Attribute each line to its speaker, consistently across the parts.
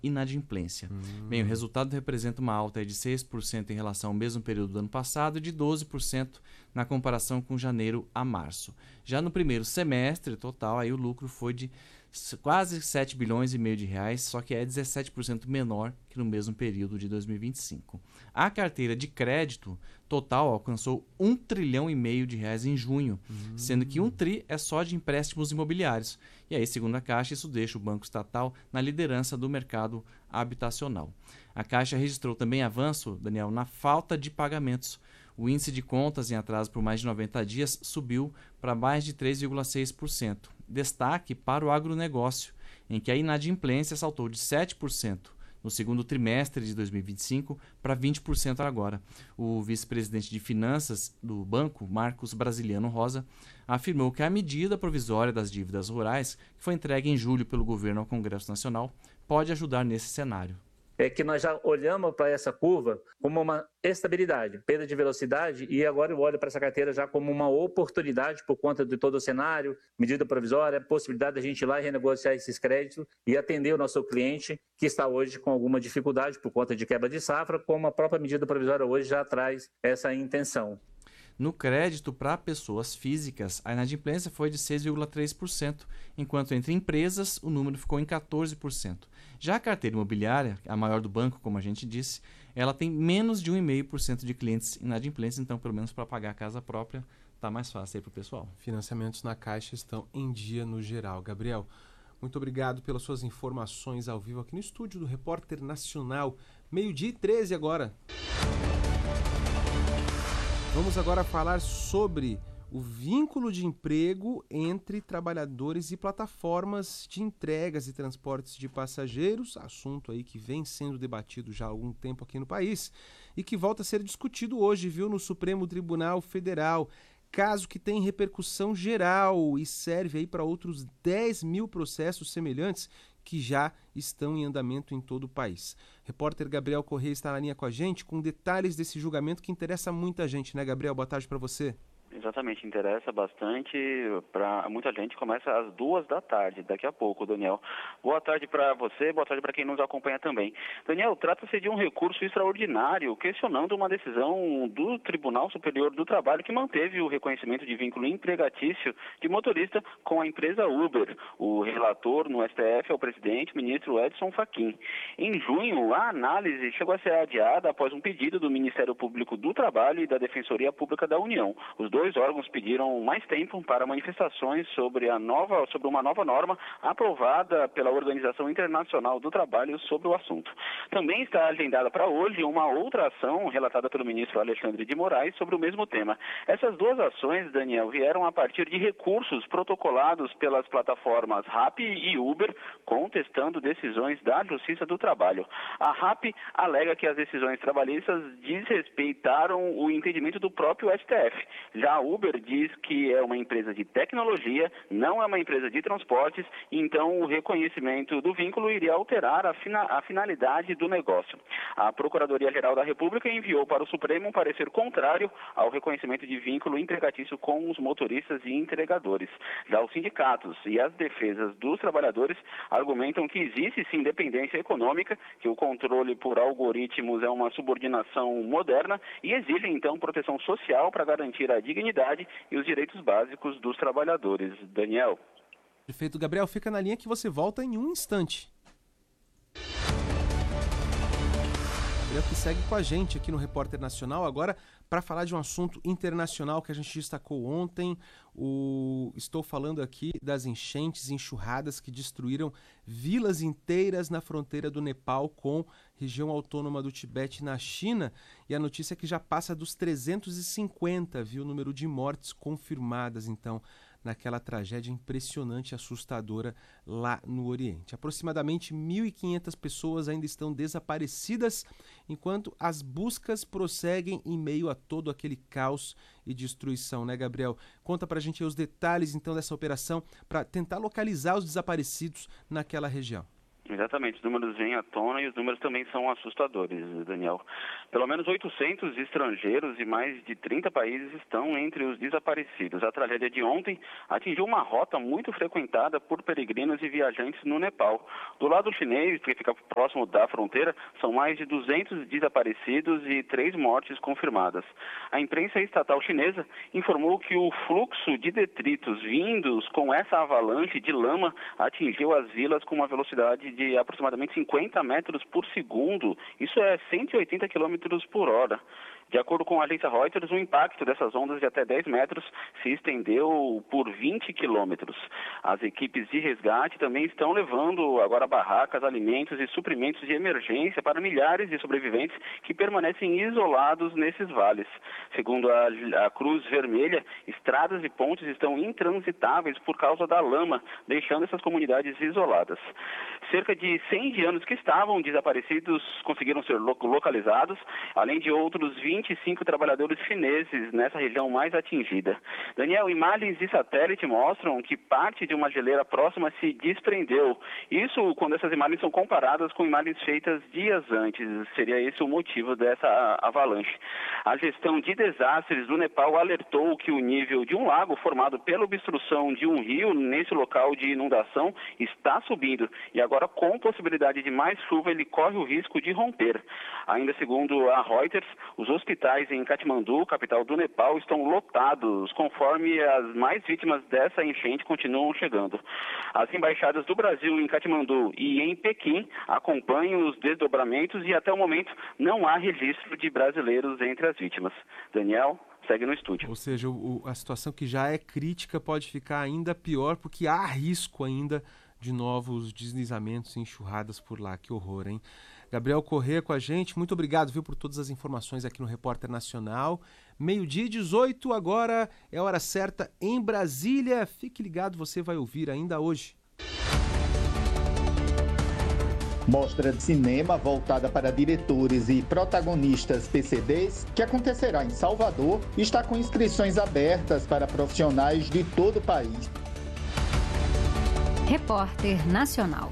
Speaker 1: inadimplência. Bem, o resultado representa uma alta de 6% em relação ao mesmo período do ano passado e de 12% na comparação com janeiro a março. Já no primeiro semestre total, aí o lucro foi de quase 7 bilhões e meio de reais, só que é 17% menor que no mesmo período de 2025. A carteira de crédito total alcançou 1 trilhão e meio de reais em junho, sendo que 1 tri é só de empréstimos imobiliários. E aí, segundo a Caixa, isso deixa o Banco Estatal na liderança do mercado habitacional. A Caixa registrou também avanço, Daniel, na falta de pagamentos. O índice de contas em atraso por mais de 90 dias subiu para mais de 3,6%. Destaque para o agronegócio, em que a inadimplência saltou de 7% no segundo trimestre de 2025 para 20% agora. O vice-presidente de Finanças do banco, Marcos Brasiliano Rosa, afirmou que a medida provisória das dívidas rurais, que foi entregue em julho pelo governo ao Congresso Nacional, pode ajudar nesse cenário.
Speaker 2: É que nós já olhamos para essa curva como uma estabilidade, perda de velocidade, e agora eu olho para essa carteira já como uma oportunidade por conta de todo o cenário, medida provisória, possibilidade da gente ir lá e renegociar esses créditos e atender o nosso cliente que está hoje com alguma dificuldade por conta de quebra de safra, como a própria medida provisória hoje já traz essa intenção.
Speaker 1: No crédito para pessoas físicas, a inadimplência foi de 6,3%, enquanto entre empresas o número ficou em 14%. Já a carteira imobiliária, a maior do banco, como a gente disse, ela tem menos de 1,5% de clientes inadimplentes, então pelo menos para pagar a casa própria está mais fácil aí para o pessoal.
Speaker 3: Financiamentos na Caixa estão em dia no geral. Gabriel, muito obrigado pelas suas informações ao vivo aqui no estúdio do Repórter Nacional. 12h13 agora. Vamos agora falar sobre o vínculo de emprego entre trabalhadores e plataformas de entregas e transportes de passageiros, assunto aí que vem sendo debatido já há algum tempo aqui no país e que volta a ser discutido hoje, viu, no Supremo Tribunal Federal. Caso que tem repercussão geral e serve aí para outros 10 mil processos semelhantes que já estão em andamento em todo o país. Repórter Gabriel Correia está na linha com a gente com detalhes desse julgamento que interessa muita gente, né, Gabriel? Boa tarde para você.
Speaker 4: Exatamente, interessa bastante para muita gente. Começa às 14h, daqui a pouco, Daniel. Boa tarde para você, boa tarde para quem nos acompanha também. Daniel, trata-se de um recurso extraordinário questionando uma decisão do Tribunal Superior do Trabalho que manteve o reconhecimento de vínculo empregatício de motorista com a empresa Uber. O relator no STF é o presidente, ministro Edson Fachin. Em junho, a análise chegou a ser adiada após um pedido do Ministério Público do Trabalho e da Defensoria Pública da União. Os dois órgãos pediram mais tempo para manifestações sobre uma nova norma aprovada pela Organização Internacional do Trabalho sobre o assunto. Também está agendada para hoje uma outra ação relatada pelo ministro Alexandre de Moraes sobre o mesmo tema. Essas duas ações, Daniel, vieram a partir de recursos protocolados pelas plataformas Rappi e Uber, contestando decisões da Justiça do Trabalho. A Rappi alega que as decisões trabalhistas desrespeitaram o entendimento do próprio STF. Já a Uber diz que é uma empresa de tecnologia, não é uma empresa de transportes, então o reconhecimento do vínculo iria alterar a finalidade do negócio. A Procuradoria-Geral da República enviou para o Supremo um parecer contrário ao reconhecimento de vínculo empregatício com os motoristas e entregadores. Já os sindicatos e as defesas dos trabalhadores argumentam que existe sim dependência econômica, que o controle por algoritmos é uma subordinação moderna e exigem então proteção social para garantir a dignidade e os direitos básicos dos trabalhadores. Daniel.
Speaker 3: Perfeito, Gabriel. Fica na linha que você volta em um instante. Gabriel que segue com a gente aqui no Repórter Nacional agora para falar de um assunto internacional que a gente destacou ontem. Estou falando aqui das enchentes e enxurradas que destruíram vilas inteiras na fronteira do Nepal com região autônoma do Tibete na China. E a notícia é que já passa dos 350, viu, o número de mortes confirmadas, então, naquela tragédia impressionante e assustadora lá no Oriente. Aproximadamente 1.500 pessoas ainda estão desaparecidas, enquanto as buscas prosseguem em meio a todo aquele caos e destruição, né, Gabriel? Conta pra gente aí os detalhes, então, dessa operação para tentar localizar os desaparecidos naquela região.
Speaker 4: Exatamente, os números vêm à tona e os números também são assustadores, Daniel. Pelo menos 800 estrangeiros e mais de 30 países estão entre os desaparecidos. A tragédia de ontem atingiu uma rota muito frequentada por peregrinos e viajantes no Nepal. Do lado chinês, que fica próximo da fronteira, são mais de 200 desaparecidos e 3 mortes confirmadas. A imprensa estatal chinesa informou que o fluxo de detritos vindos com essa avalanche de lama atingiu as vilas com uma velocidade de aproximadamente 50 metros por segundo, isso é 180 quilômetros por hora. De acordo com a agência Reuters, o impacto dessas ondas de até 10 metros se estendeu por 20 quilômetros. As equipes de resgate também estão levando agora barracas, alimentos e suprimentos de emergência para milhares de sobreviventes que permanecem isolados nesses vales. Segundo a Cruz Vermelha, estradas e pontes estão intransitáveis por causa da lama, deixando essas comunidades isoladas. Cerca de 100 indianos que estavam desaparecidos conseguiram ser localizados, além de outros 25 trabalhadores chineses nessa região mais atingida. Daniel, imagens de satélite mostram que parte de uma geleira próxima se desprendeu. Isso quando essas imagens são comparadas com imagens feitas dias antes. Seria esse o motivo dessa avalanche. A gestão de desastres do Nepal alertou que o nível de um lago formado pela obstrução de um rio nesse local de inundação está subindo e agora com possibilidade de mais chuva ele corre o risco de romper. Ainda segundo a Reuters, os hospitais em Katmandu, capital do Nepal, estão lotados, conforme as mais vítimas dessa enchente continuam chegando. As embaixadas do Brasil em Katmandu e em Pequim acompanham os desdobramentos e até o momento não há registro de brasileiros entre as vítimas. Daniel, segue no estúdio.
Speaker 3: Ou seja, a situação que já é crítica pode ficar ainda pior, porque há risco ainda de novos deslizamentos e enxurradas por lá. Que horror, hein? Gabriel Corrêa com a gente, muito obrigado, viu, por todas as informações aqui no Repórter Nacional. 12h18, agora é a hora certa em Brasília. Fique ligado, você vai ouvir ainda hoje.
Speaker 5: Mostra de cinema voltada para diretores e protagonistas PCDs, que acontecerá em Salvador, está com inscrições abertas para profissionais de todo o país.
Speaker 6: Repórter Nacional.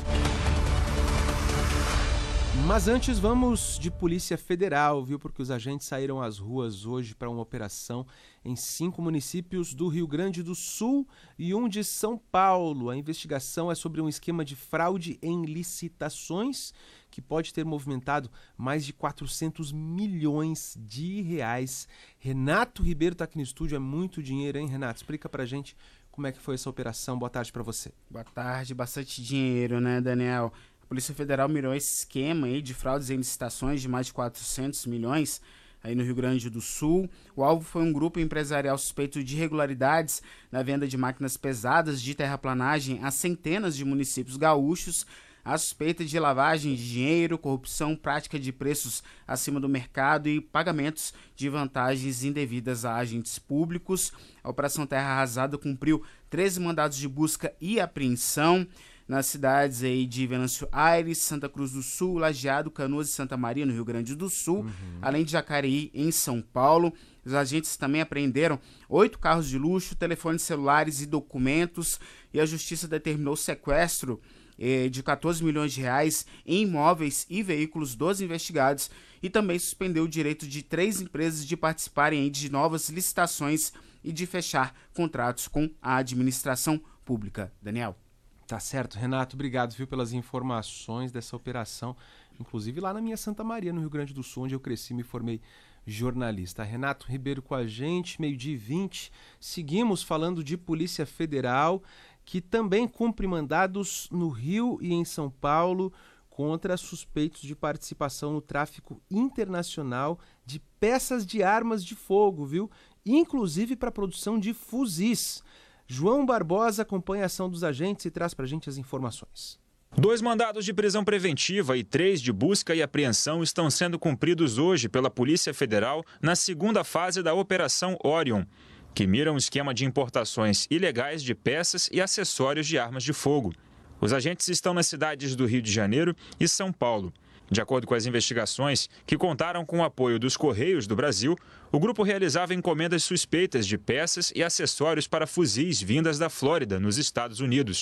Speaker 3: Mas antes vamos de Polícia Federal, viu? Porque os agentes saíram às ruas hoje para uma operação em 5 municípios do Rio Grande do Sul e um de São Paulo. A investigação é sobre um esquema de fraude em licitações que pode ter movimentado mais de 400 milhões de reais. Renato Ribeiro está aqui no estúdio, é muito dinheiro, hein, Renato? Explica pra gente como é que foi essa operação. Boa tarde para você.
Speaker 7: Boa tarde, bastante dinheiro, né, Daniel? A Polícia Federal mirou esse esquema aí de fraudes em licitações de mais de 400 milhões aí no Rio Grande do Sul. O alvo foi um grupo empresarial suspeito de irregularidades na venda de máquinas pesadas de terraplanagem a centenas de municípios gaúchos. A suspeita de lavagem de dinheiro, corrupção, prática de preços acima do mercado e pagamentos de vantagens indevidas a agentes públicos. A Operação Terra Arrasada cumpriu 13 mandados de busca e apreensão nas cidades aí de Venâncio Aires, Santa Cruz do Sul, Lajeado, Canoas e Santa Maria, no Rio Grande do Sul, além de Jacareí, em São Paulo. Os agentes também apreenderam 8 carros de luxo, telefones celulares e documentos, e a Justiça determinou o sequestro de 14 milhões de reais em imóveis e veículos dos investigados e também suspendeu o direito de 3 empresas de participarem de novas licitações e de fechar contratos com a administração pública. Daniel.
Speaker 3: Tá certo, Renato, obrigado, viu, pelas informações dessa operação, inclusive lá na minha Santa Maria, no Rio Grande do Sul, onde eu cresci e me formei jornalista. Renato Ribeiro com a gente, 12h20. Seguimos falando de Polícia Federal, que também cumpre mandados no Rio e em São Paulo contra suspeitos de participação no tráfico internacional de peças de armas de fogo, viu? Inclusive para a produção de fuzis. João Barbosa acompanha a ação dos agentes e traz para a gente as informações.
Speaker 8: 2 mandados de prisão preventiva e 3 de busca e apreensão estão sendo cumpridos hoje pela Polícia Federal na segunda fase da Operação Orion, que mira um esquema de importações ilegais de peças e acessórios de armas de fogo. Os agentes estão nas cidades do Rio de Janeiro e São Paulo. De acordo com as investigações, que contaram com o apoio dos Correios do Brasil, o grupo realizava encomendas suspeitas de peças e acessórios para fuzis vindas da Flórida, nos Estados Unidos.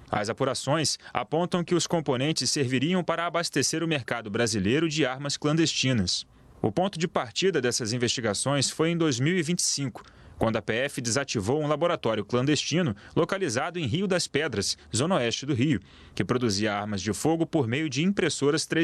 Speaker 8: As apurações apontam que os componentes serviriam para abastecer o mercado brasileiro de armas clandestinas. O ponto de partida dessas investigações foi em 2025, quando a PF desativou um laboratório clandestino localizado em Rio das Pedras, zona oeste do Rio, que produzia armas de fogo por meio de impressoras 3D.